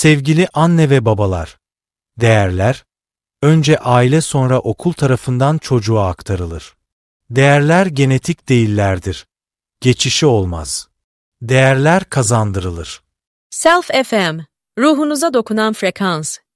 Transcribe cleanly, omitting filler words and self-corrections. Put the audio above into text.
Sevgili anne ve babalar, değerler, önce aile sonra okul tarafından çocuğa aktarılır. Değerler genetik değillerdir. Geçişi olmaz. Değerler kazandırılır. Self FM, ruhunuza dokunan frekans.